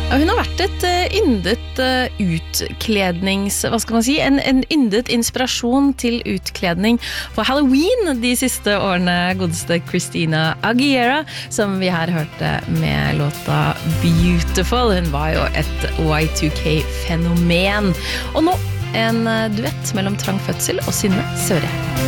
Hun har vært et yndet utklednings, hva skal man si, en yndet inspirasjon til utkledning på Halloween de siste årene, godeste Christina Aguilera, som vi her hørte med låta Beautiful. Hun var jo et Y2K-fenomen. Og nå en duett mellom Trang Fødsel og Synne Søre.